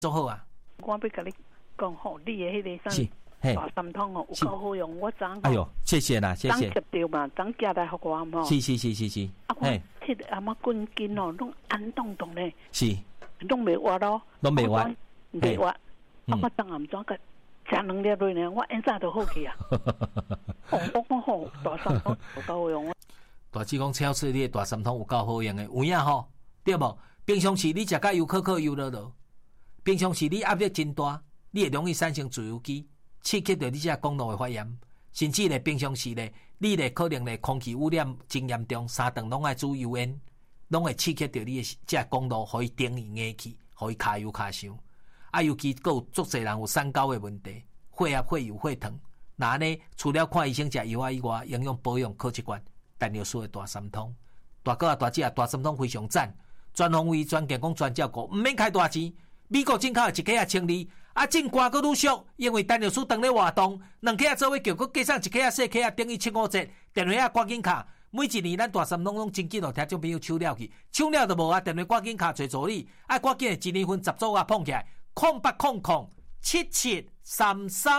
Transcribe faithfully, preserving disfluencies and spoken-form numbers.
做好啊！ 我要甲你讲吼，你的迄个是啥大三通吼，有够好用。我昨哎呦，谢谢啦，谢谢。 昨接到嘛，昨寄来互我吼。 是是是是是。 啊，我迄个阿妈滚筋哦，拢安动动咧。 是。 拢袂活咯。 拢袂活。 袂活。啊，我昨暗怎个食两粒落呢？我现在都好去啊。哦，我讲好，大三通有够好用。 大姊讲超市你的大三通有够好用的，有影吼，对无？平常时你食甲油可可油落落，平常时你压力真大，你会容易产生自由基，刺激到你这公路的发炎，甚至咧平常时咧，你咧可能咧空气污染真严重，三顿拢爱煮油烟，拢会刺激到你的这公路可以顶伊硬气，可以卡油卡伤。啊，尤其有足侪人有三高的问题，血压、血油、血糖，那呢除了看医生食药啊以外，营养保养靠一关，但要输的大三通，大哥啊大姐啊，大三通非常赞。全方位、全健康、全照顾，唔免开大钱。美国进口的一克啊千二，啊进瓜阁愈俗，因为单药书当咧活动，两克啊做伙叫阁加上一克啊四克啊，等于七五折。电话啊赶紧卡，每一年咱大三通拢真紧哦，听众朋友抢了去，抢了就无啊，电话赶紧卡找助理，啊赶紧一年份十组啊碰起来，空八空空七七三三。